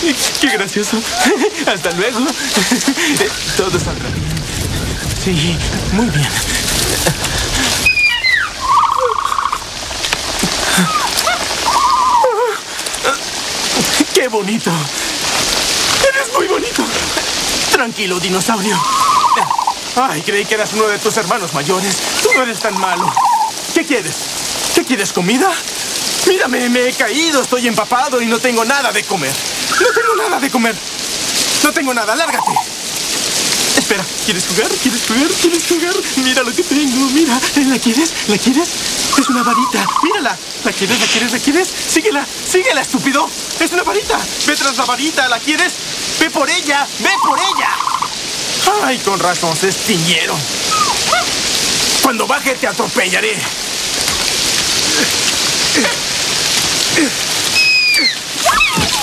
Qué gracioso. Hasta luego. Todo saldrá bien. Sí, muy bien. ¡Qué bonito! ¡Eres muy bonito! Tranquilo, dinosaurio. Ay, creí que eras uno de tus hermanos mayores. Tú no eres tan malo. ¿Qué quieres? ¿Qué quieres, comida? Mírame, me he caído, estoy empapado y no tengo nada de comer. No tengo nada de comer. No tengo nada, lárgate. Espera, ¿quieres jugar? ¿Quieres jugar? ¿Quieres jugar? Mira lo que tengo, mira. ¿La quieres? ¿La quieres? Es una varita, mírala. ¿La quieres? ¿La quieres? ¿La quieres? Síguela, síguela, estúpido. Es una varita. Ve tras la varita, ¿la quieres? Ve por ella, ve por ella. Ay, con razón se extinguieron. Cuando baje te atropellaré.